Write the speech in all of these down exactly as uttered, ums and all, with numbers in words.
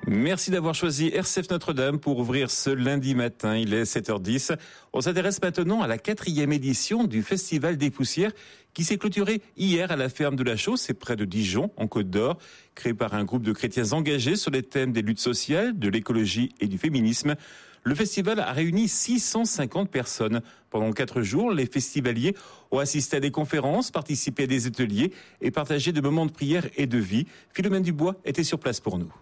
Merci d'avoir choisi R C F Notre-Dame pour ouvrir ce lundi matin. Il est sept heures dix. On s'intéresse maintenant à la quatrième édition du Festival des Poussières qui s'est clôturé hier à la ferme de la Chaux, c'est près de Dijon, en Côte d'Or, créé par un groupe de chrétiens engagés sur les thèmes des luttes sociales, de l'écologie et du féminisme. Le festival a réuni six cent cinquante personnes. Pendant quatre jours, les festivaliers ont assisté à des conférences, participé à des ateliers et partagé de moments de prière et de vie. Philomène Dubois était sur place pour nous.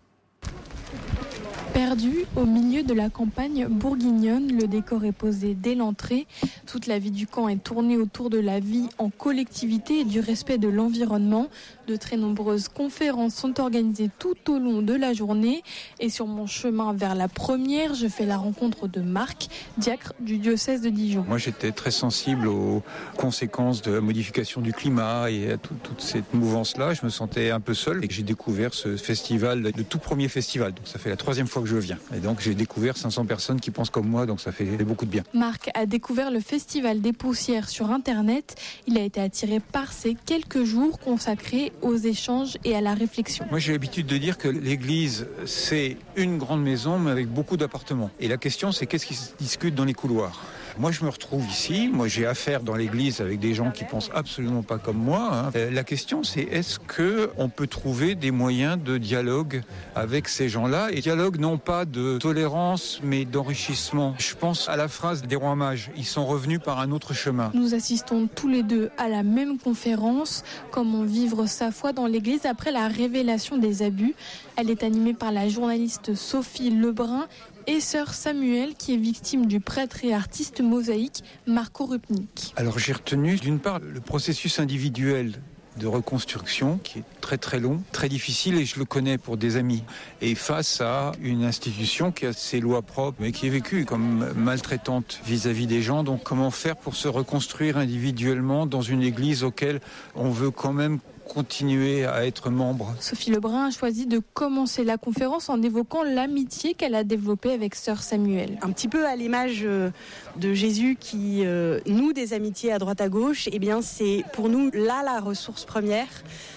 Perdu au milieu de la campagne bourguignonne, le décor est posé dès l'entrée. Toute la vie du camp est tournée autour de la vie en collectivité et du respect de l'environnement. De très nombreuses conférences sont organisées tout au long de la journée. Et sur mon chemin vers la première, je fais la rencontre de Marc, diacre du diocèse de Dijon. Moi, j'étais très sensible aux conséquences de la modification du climat et à tout, toute cette mouvance-là. Je me sentais un peu seul et j'ai découvert ce festival, le tout premier festival. Donc, ça fait la troisième fois que je viens. Et donc, j'ai découvert cinq cents personnes qui pensent comme moi, donc ça fait beaucoup de bien. Marc a découvert le Festival des Poussières sur Internet. Il a été attiré par ces quelques jours consacrés aux échanges et à la réflexion. Moi, j'ai l'habitude de dire que l'église, c'est une grande maison, mais avec beaucoup d'appartements. Et la question, c'est qu'est-ce qui se discute dans les couloirs ? Moi, je me retrouve ici. Moi, j'ai affaire dans l'église avec des gens qui pensent absolument pas comme moi. Hein. Euh, la question, c'est est-ce que on peut trouver des moyens de dialogue avec ces gens-là ? Et dialogue, non pas de tolérance, mais d'enrichissement. Je pense à la phrase des rois mages. Ils sont revenus par un autre chemin. Nous assistons tous les deux à la même conférence. Comment vivre sa foi dans l'église après la révélation des abus. Elle est animée par la journaliste Sophie Lebrun et sœur Samuel, qui est victime du prêtre et artiste mosaïque Marco Rupnik. Alors j'ai retenu d'une part le processus individuel de reconstruction qui est très très long, très difficile et je le connais pour des amis. Et face à une institution qui a ses lois propres mais qui est vécue comme maltraitante vis-à-vis des gens, donc comment faire pour se reconstruire individuellement dans une église auquel on veut quand même continuer à être membre. Sophie Lebrun a choisi de commencer la conférence en évoquant l'amitié qu'elle a développée avec sœur Samuel. Un petit peu à l'image de Jésus qui euh, noue des amitiés à droite à gauche, eh bien c'est pour nous là la ressource première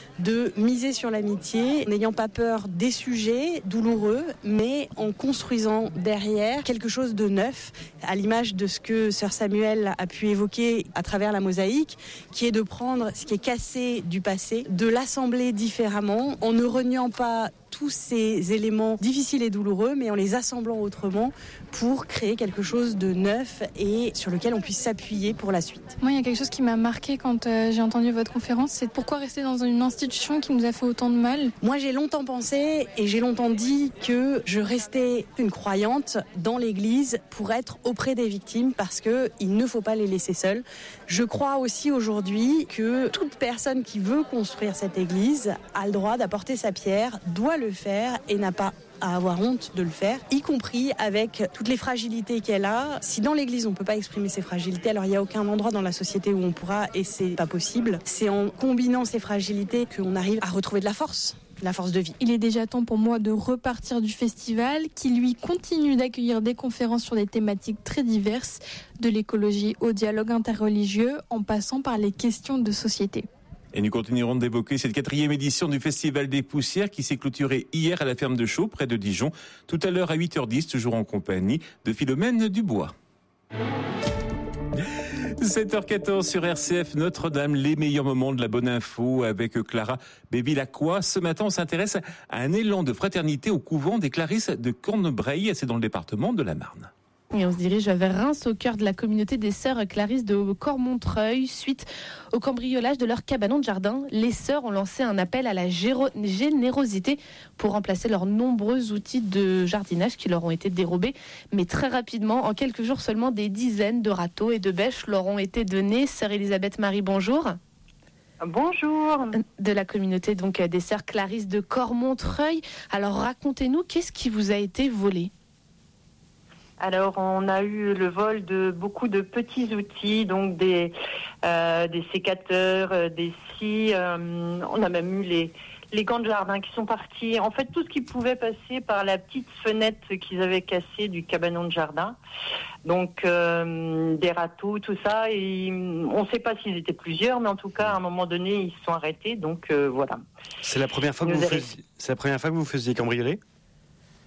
de miser sur l'amitié, n'ayant pas peur des sujets douloureux, mais en construisant derrière quelque chose de neuf, à l'image de ce que sœur Samuel a pu évoquer à travers la mosaïque, qui est de prendre ce qui est cassé du passé, de l'assembler différemment, en ne reniant pas tous ces éléments difficiles et douloureux, mais en les assemblant autrement pour créer quelque chose de neuf et sur lequel on puisse s'appuyer pour la suite. Moi, il y a quelque chose qui m'a marqué quand euh, j'ai entendu votre conférence, c'est pourquoi rester dans une institution qui nous a fait autant de mal ? Moi, j'ai longtemps pensé et j'ai longtemps dit que je restais une croyante dans l'Église pour être auprès des victimes parce que il ne faut pas les laisser seuls. Je crois aussi aujourd'hui que toute personne qui veut construire cette Église a le droit d'apporter sa pierre, doit le faire et n'a pas à avoir honte de le faire, y compris avec toutes les fragilités qu'elle a. Si dans l'église on peut pas exprimer ses fragilités, alors il y a aucun endroit dans la société où on pourra, et c'est pas possible. C'est en combinant ces fragilités qu'on arrive à retrouver de la force. La force de vie. Il est déjà temps pour moi de repartir du festival qui lui continue d'accueillir des conférences sur des thématiques très diverses, de l'écologie au dialogue interreligieux en passant par les questions de société. Et nous continuerons d'évoquer cette quatrième édition du Festival des Poussières qui s'est clôturée hier à la ferme de Chaux, près de Dijon, tout à l'heure à huit heures dix, toujours en compagnie de Philomène Dubois. sept heures quatorze sur R C F Notre-Dame, les meilleurs moments de la bonne info avec Clara Bévilacqua. Ce matin, on s'intéresse à un élan de fraternité au couvent des Clarisses de Cornebreil, c'est dans le département de la Marne. Et on se dirige vers Reims, au cœur de la communauté des sœurs Clarisses de Cormontreuil. Suite au cambriolage de leur cabanon de jardin, les sœurs ont lancé un appel à la géro- générosité pour remplacer leurs nombreux outils de jardinage qui leur ont été dérobés. Mais très rapidement, en quelques jours seulement, des dizaines de râteaux et de bêches leur ont été donnés. Sœur Elisabeth Marie, bonjour. Bonjour. De la communauté donc des sœurs Clarisses de Cormontreuil. Alors racontez-nous, qu'est-ce qui vous a été volé ? Alors, on a eu le vol de beaucoup de petits outils, donc des euh, des sécateurs, euh, des scies. Euh, on a même eu les les gants de jardin qui sont partis. En fait, tout ce qui pouvait passer par la petite fenêtre qu'ils avaient cassée du cabanon de jardin. Donc, euh, des râteaux, tout ça. Et on ne sait pas s'ils étaient plusieurs, mais en tout cas, à un moment donné, ils se sont arrêtés. Donc, euh, voilà. C'est la première fois que vous, avez... faisiez... C'est la première fois que vous faisiez cambrioler ?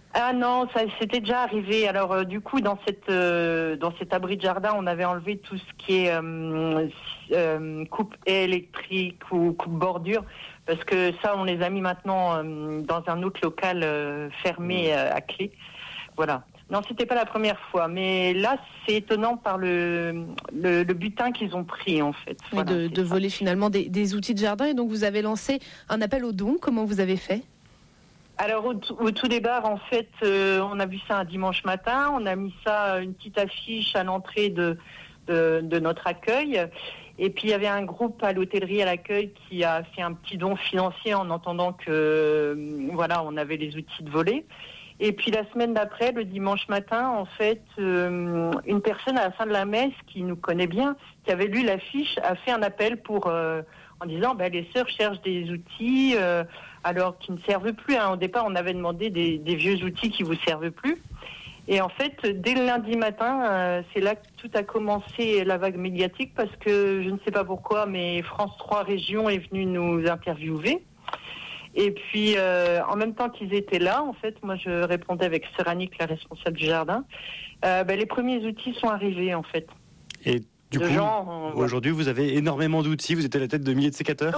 Ah non, ça c'était déjà arrivé. Alors euh, du coup, dans cette euh, dans cet abri de jardin, on avait enlevé tout ce qui est euh, euh, coupe électrique ou coupe bordure, parce que ça, on les a mis maintenant euh, dans un autre local euh, fermé euh, à clé. Voilà. Non, c'était pas la première fois, mais là, c'est étonnant par le le, le butin qu'ils ont pris en fait. Oui, Voilà, de, de voler finalement des, des outils de jardin. Et donc, vous avez lancé un appel aux dons. Comment vous avez fait ? Alors au, t- au tout départ, en fait, euh, on a vu ça un dimanche matin. On a mis ça, une petite affiche à l'entrée de, de, de notre accueil. Et puis il y avait un groupe à l'hôtellerie à l'accueil qui a fait un petit don financier en entendant que euh, voilà, on avait les outils de voler. Et puis la semaine d'après, le dimanche matin, en fait, euh, une personne à la fin de la messe qui nous connaît bien, qui avait lu l'affiche, a fait un appel pour euh, en disant ben, les sœurs cherchent des outils euh, alors qui ne servent plus. Hein. Au départ, on avait demandé des, des vieux outils qui vous servent plus. Et en fait, dès le lundi matin, euh, c'est là que tout a commencé, la vague médiatique, parce que je ne sais pas pourquoi, mais France trois Régions est venu nous interviewer. Et puis, euh, en même temps qu'ils étaient là, en fait, moi je répondais avec Sœur Annick, la responsable du jardin, euh, ben, les premiers outils sont arrivés, en fait. Et du de coup, gens, euh, aujourd'hui, vous avez énormément d'outils, vous êtes à la tête de milliers de sécateurs.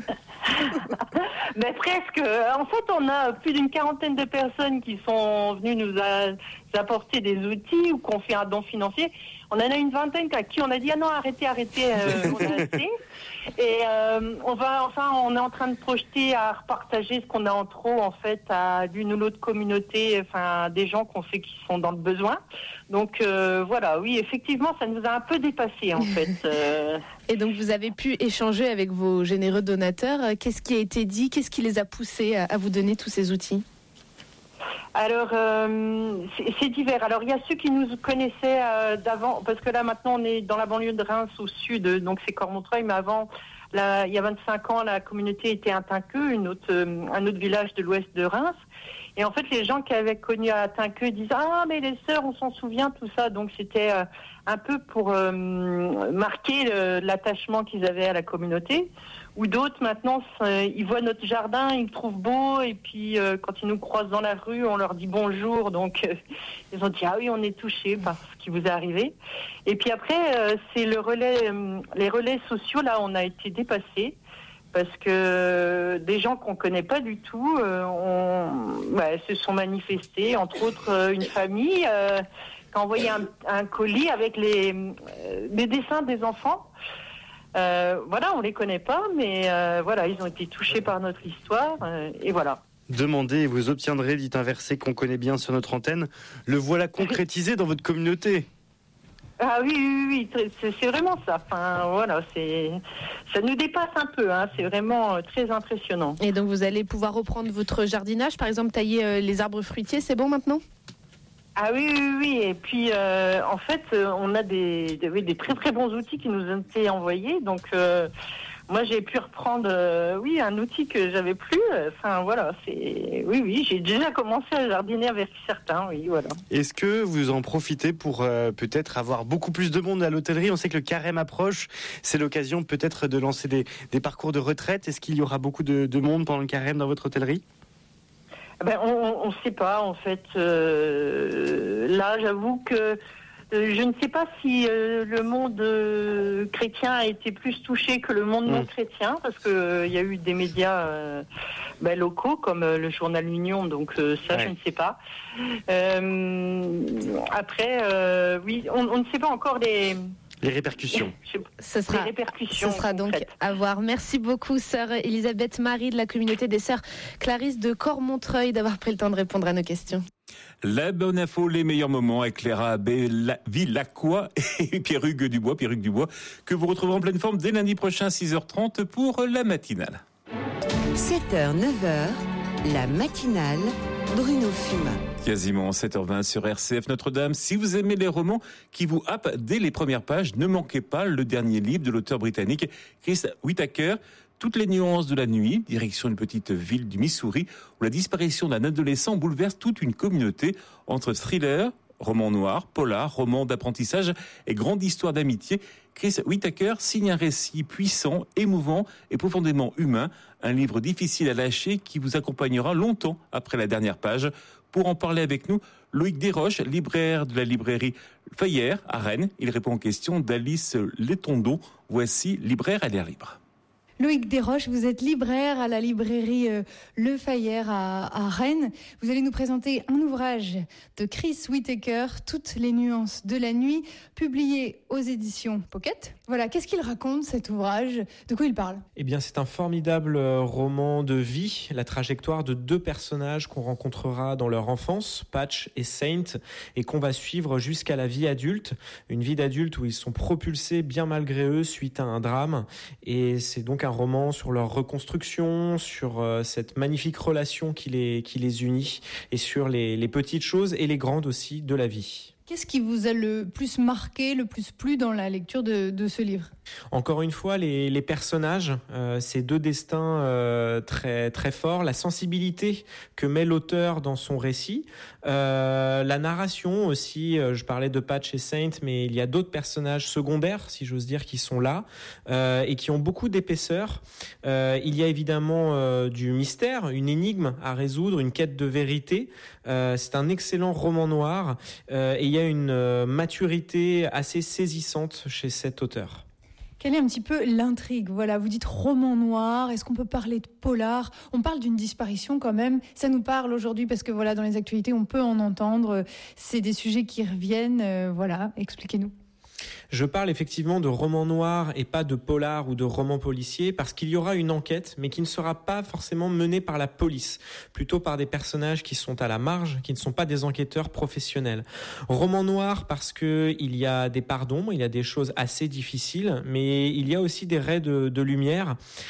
Ben, presque. En fait, on a plus d'une quarantaine de personnes qui sont venues nous a- apporter des outils ou qu'on fait un don financier. On en a une vingtaine à qui on a dit ah non, arrêtez, arrêtez, euh, on a assez. Et euh, on va, enfin, on est en train de projeter à repartager ce qu'on a en trop en fait à l'une ou l'autre communauté, enfin des gens qu'on sait qui sont dans le besoin. Donc euh, voilà, oui, effectivement, ça nous a un peu dépassé en fait. Euh... Et donc vous avez pu échanger avec vos généreux donateurs. Qu'est-ce qui a été dit ? Qu'est-ce qui les a poussés à, à vous donner tous ces outils ? Alors, euh, c'est, c'est divers. Alors, il y a ceux qui nous connaissaient euh, d'avant, parce que là, maintenant, on est dans la banlieue de Reims, au sud, donc c'est Cormontreuil, mais avant, là, il y a vingt-cinq ans, la communauté était à Tinqueux, une autre, euh, un autre village de l'ouest de Reims. Et en fait, les gens qui avaient connu à Tinqueux disent « Ah, mais les sœurs, on s'en souvient, tout ça ». Donc, c'était euh, un peu pour euh, marquer le, l'attachement qu'ils avaient à la communauté. Ou d'autres, maintenant, ils voient notre jardin, ils le trouvent beau, et puis euh, quand ils nous croisent dans la rue, on leur dit bonjour. Donc, euh, ils ont dit « Ah oui, on est touchés par ce qui vous est arrivé ». Et puis après, euh, c'est le relais, euh, les relais sociaux, là, on a été dépassés. Parce que des gens qu'on connaît pas du tout euh, ont, ouais, se sont manifestés, entre autres euh, une famille euh, qui a envoyé un, un colis avec les, euh, les dessins des enfants. Euh, voilà, on les connaît pas, mais euh, voilà, ils ont été touchés par notre histoire, euh, et voilà. Demandez et vous obtiendrez, dit un verset qu'on connaît bien sur notre antenne. Le voilà concrétisé dans votre communauté. Ah oui, oui, oui, c'est, c'est vraiment ça. Enfin, voilà, c'est, ça nous dépasse un peu. Hein, c'est vraiment très impressionnant. Et donc vous allez pouvoir reprendre votre jardinage, par exemple tailler euh, les arbres fruitiers, c'est bon maintenant ? Ah oui, oui, oui. Et puis, euh, en fait, on a des, des, des très très bons outils qui nous ont été envoyés. Donc, euh, moi, j'ai pu reprendre, euh, oui, un outil que j'avais plus. Enfin, voilà, c'est, oui, oui, j'ai déjà commencé à jardiner avec certains, oui, voilà. Est-ce que vous en profitez pour euh, peut-être avoir beaucoup plus de monde à l'hôtellerie ? On sait que le carême approche. C'est l'occasion peut-être de lancer des, des parcours de retraite. Est-ce qu'il y aura beaucoup de, de monde pendant le carême dans votre hôtellerie ? Ben, on ne sait pas, en fait. Euh, là, j'avoue que euh, je ne sais pas si euh, le monde euh, chrétien a été plus touché que le monde mmh. non chrétien, parce qu'il euh, y a eu des médias euh, ben, locaux, comme euh, le journal L'Union, donc euh, ça, ouais. je ne sais pas. Euh, après, euh, oui, on, on ne sait pas encore les... Les répercussions. Ce sera, les répercussions, ce sera donc à voir. Merci beaucoup, sœur Elisabeth Marie de la communauté des sœurs Clarisse de Cormontreuil d'avoir pris le temps de répondre à nos questions. La bonne info, les meilleurs moments avec Clara Villacqua et Pierre-Hugues Dubois, Pierre-Hugues Dubois, que vous retrouverez en pleine forme dès lundi prochain, six heures trente pour la matinale. sept heures, neuf heures, la matinale, Bruno Fuma. Quasiment sept heures vingt sur R C F Notre-Dame. Si vous aimez les romans qui vous happent dès les premières pages, ne manquez pas le dernier livre de l'auteur britannique Chris Whittaker. Toutes les nuances de la nuit, direction une petite ville du Missouri, où la disparition d'un adolescent bouleverse toute une communauté. Entre thriller, Roman noir, polar, roman d'apprentissage et grande histoire d'amitié, Chris Whittaker signe un récit puissant, émouvant et profondément humain. Un livre difficile à lâcher qui vous accompagnera longtemps après la dernière page. Pour en parler avec nous, Loïc Desroches, libraire de la librairie Fayère à Rennes. Il répond aux questions d'Alice Letondeau. Voici Libraire à l'air libre. Loïc Desroches, vous êtes libraire à la librairie euh, Le Fayère à, à Rennes. Vous allez nous présenter un ouvrage de Chris Whittaker, Toutes les nuances de la nuit, publié aux éditions Pocket. Voilà, qu'est-ce qu'il raconte cet ouvrage ? De quoi il parle ? Eh bien, c'est un formidable roman de vie, la trajectoire de deux personnages qu'on rencontrera dans leur enfance, Patch et Saint, et qu'on va suivre jusqu'à la vie adulte. Une vie d'adulte où ils sont propulsés bien malgré eux suite à un drame. Et c'est donc un roman sur leur reconstruction, sur euh, cette magnifique relation qui les, qui les unit, et sur les, les petites choses et les grandes aussi de la vie. Qu'est-ce qui vous a le plus marqué, le plus plu dans la lecture de, de ce livre ? Encore une fois, les, les personnages, euh, ces deux destins euh, très, très forts, la sensibilité que met l'auteur dans son récit, euh, la narration aussi, euh, je parlais de Patch et Saint, mais il y a d'autres personnages secondaires, si j'ose dire, qui sont là euh, et qui ont beaucoup d'épaisseur. Euh, il y a évidemment euh, du mystère, une énigme à résoudre, une quête de vérité. Euh, c'est un excellent roman noir euh, et il y a une euh, maturité assez saisissante chez cet auteur. Quelle est un petit peu l'intrigue ? Voilà, vous dites roman noir, est-ce qu'on peut parler de polar ? On parle d'une disparition quand même, ça nous parle aujourd'hui parce que voilà, dans les actualités, on peut en entendre, c'est des sujets qui reviennent, euh, voilà, expliquez-nous. Je parle effectivement de roman noir et pas de polar ou de roman policier parce qu'il y aura une enquête mais qui ne sera pas forcément menée par la police, plutôt par des personnages qui sont à la marge, qui ne sont pas des enquêteurs professionnels. Roman noir parce que il y a des parts d'ombre, il y a des choses assez difficiles, mais il y a aussi des raies de, de lumière.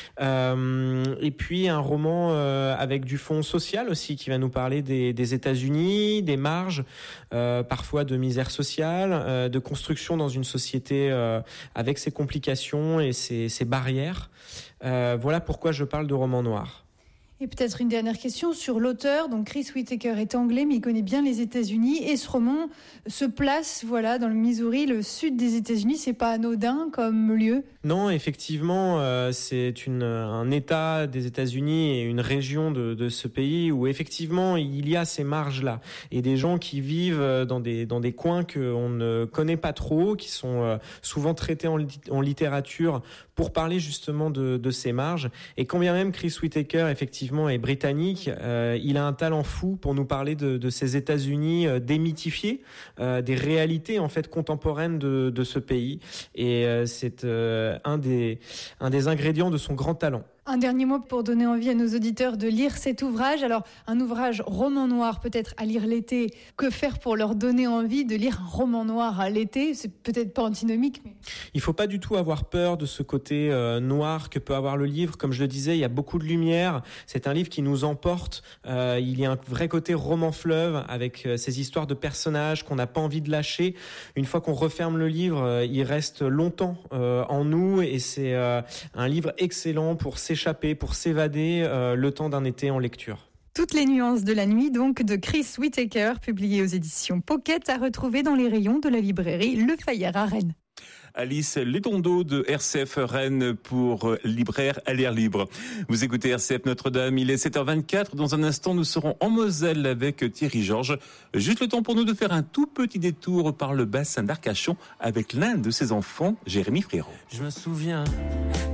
Euh, et puis un roman euh, avec du fond social aussi qui va nous parler des, des États-Unis, des marges, euh, parfois de misère sociale, euh, de construction dans une société euh, avec ses complications et ses, ses barrières. Euh, voilà pourquoi je parle de roman noir. Et peut-être une dernière question sur l'auteur. Donc Chris Whittaker est anglais, mais il connaît bien les États-Unis. Et ce roman se place, voilà, dans le Missouri, le sud des États-Unis. C'est pas anodin comme lieu. Non, effectivement, euh, c'est une, un État des États-Unis et une région de, de ce pays où effectivement il y a ces marges-là et des gens qui vivent dans des dans des coins qu'on ne connaît pas trop, qui sont euh, souvent traités en, en littérature pour parler justement de, de ces marges. Et quand bien même Chris Whittaker effectivement est britannique, euh, il a un talent fou pour nous parler de, de ces États-Unis euh, démythifiés, euh, des réalités en fait contemporaines de, de ce pays. Et euh, c'est euh, un des un des ingrédients de son grand talent. Un dernier mot pour donner envie à nos auditeurs de lire cet ouvrage. Alors, un ouvrage roman noir peut-être à lire l'été. Que faire pour leur donner envie de lire un roman noir à l'été ? C'est peut-être pas antinomique, mais... Il faut pas du tout avoir peur de ce côté euh, noir que peut avoir le livre. Comme je le disais, il y a beaucoup de lumière. C'est un livre qui nous emporte. Euh, il y a un vrai côté roman fleuve avec euh, ces histoires de personnages qu'on n'a pas envie de lâcher. Une fois qu'on referme le livre, euh, il reste longtemps euh, en nous et c'est euh, un livre excellent pour s'échapper échapper, pour s'évader euh, le temps d'un été en lecture. Toutes les nuances de la nuit, donc, de Chris Whittaker, publié aux éditions Pocket, à retrouver dans les rayons de la librairie Le Fayère à Rennes. Alice Letondeau de R C F Rennes pour Libraire à l'air libre. Vous écoutez R C F Notre-Dame, il est sept heures vingt-quatre. Dans un instant, nous serons en Moselle avec Thierry Georges. Juste le temps pour nous de faire un tout petit détour par le bassin d'Arcachon avec l'un de ses enfants, Jérémy Frérot. Je me souviens